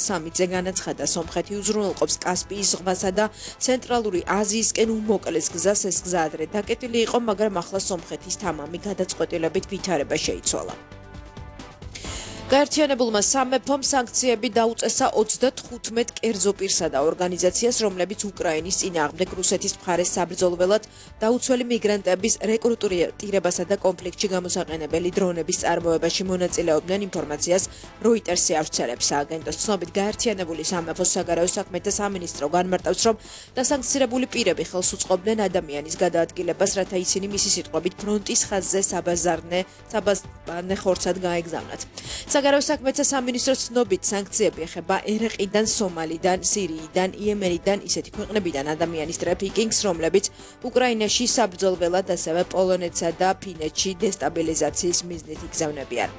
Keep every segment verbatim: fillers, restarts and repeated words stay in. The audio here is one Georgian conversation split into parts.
სამიძე განაცხადა, სომხეთი უზრუნველყოფს კასპიის ზღვასა და ცენტრალური აზიისკენ უმოკლეს გზას. ეს გზა ადრე დაკეტილი იყო, მაგრამ ახლა სომხეთის თამამი გადაწყვეტილებით ვითარება შეიცვალა. გაერთიანებულმა სამეფომ სანქციები დაუწესა ოცდათხუთმეტ კერძო პირსა და ორგანიზაციას, რომლებიც უკრაინის წინააღმდეგ რუსეთის მხარეს საბრძოლველად დაუცველი მიგრანტების რეკრუტირებასა და კონფლიქტში გამოსაყენებელი დრონების წარმოებაში მონაწილეობდნენ. ინფორმაციას როიტერსი ავრცელებს. სააგენტოს ცნობით, გაერთიანებული სამეფოს საგარეო საქმეთა სამინისტრო განმარტავს, რომ დასანქცირებული პირები ხელს უწყობდნენ ადამიანის გადაადგილებას, რათა ისინი მისი სიტყვებით ფრონტის ხაზზე საბაზარნე საბაზარნე ხორცად გაეგზავნათ. საგარეო საქმეთა სამინისტროს ცნობით, სანქციები ეხება ერაყიდან, სომალიდან, სირიიდან, იემენიდან, ისეთი ქვეყნებიდან ადამიანის ტრაფიკინგს, რომლებიც უკრაინაში საბრძოლველად, ასევე პოლონეთსა და ფინეთში დესტაბილიზაციის მიზნით იგზავნებიან.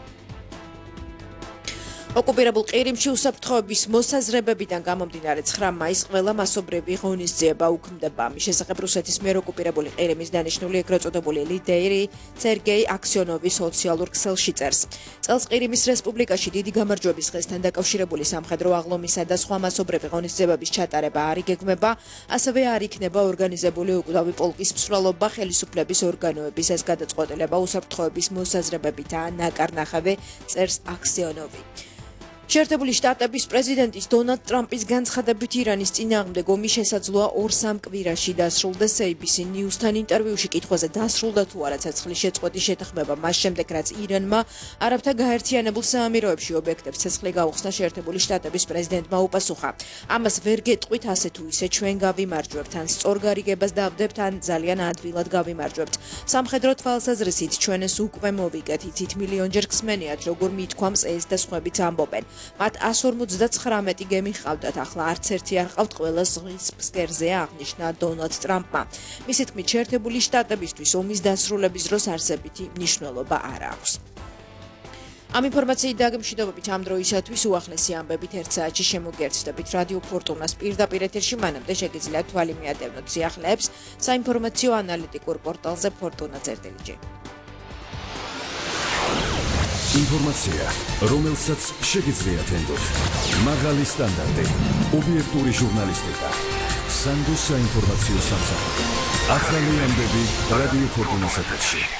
ოკუპირებულ ყირიმში უსაფრთხოების მოსაზრებებიდან გამომდინარე ცხრა მაისს ყველა მასობრივი ღონისძიება უქმდება. ამის შესახებ რუსეთის მიერ ოკუპირებული ყირიმის დანიშნული ეგრეთ წოდებული ლიდერი სერგეი აქსიონოვი სოციალურ ქსელში წერს. წელს ყირიმის რესპუბლიკაში დიდი გამარჯვების დღესთან დაკავშირებული სამხედრო აღლომისა და სხვა მასობრივი ღონისძიებების ჩატარება არ იგეგმება, ასევე არ იქნება ორგანიზებული უკვდავი პოლკის მსვლელობა, ხელისუფლების ორგანოების ეს გადაწყვეტილება უსაფრთხოების მოსაზრებებითაა ნაკარნახევი, წერს აქსიონოვი. შეერთებული შტატების პრეზიდენტის დონალდ ტრამპის განცხადებით, ირანის წინააღმდეგ ომი შესაძლოა ორ-სამ კვირაში დასრულდეს. эй ბი სი News-თან ინტერვიუში კითხვაზე დასრულდა თუ არა ცეცხლის შეწყვეტის შეთანხმება მას შემდეგ, რაც ირანმა არაბთა გაერთიანებულ საამიროებში ობიექტებს ცეცხლი გაუხსნა, შეერთებული შტატების პრეზიდენტმა უპასუხა: ამას ვერ გეტყვით, ასე თუ ისე ჩვენ გავიმარჯვებთ, ან სწორ გარიგებას დავდებთ, ან ძალიან ადვილად გავიმარჯვებთ. სამხედრო თვალსაზრისით ჩვენ ეს უკვე მოვიგეთ, იცით მილიონჯერ ხსმენიათ, როგორ მithქვამს ეს და სხვაებიც ამბობენ. მათ εκατს ორმოცდაცხრამეტი გემი ჰყავდათ, ახლა არც ერთი არ ყავთ, ყველა ზღვის ფსკერზეა, აღნიშნა დონალდ ტრამპმა. მისი თქმით, შეერთებული შტატებისთვის ომის დასრულების დროს არსებითი მნიშვნელობა არ აქვს. ამ ინფორმაციით დაგემშვიდობებით ამ დროისათვის უახლესი ამბებით ერთ საათში შემოგერთდებით რადიო ფორტუნას პირდაპირ ეთერში. მანამდე შეგიძლიათ თვალი მიადევნოთ სიახლეებს საინფორმაციო ანალიტიკურ პორტალზე ფორტუნა.წერტილი. ინფორმაცია, რომელსაც შეგიძლიათ ენდოთ. მაღალი სტანდარტი, ობიექტური ჟურნალისტიკა, სანდო საინფორმაციო სამსახური. ახალი ამბები რადიო ფორტუნას ეთერში.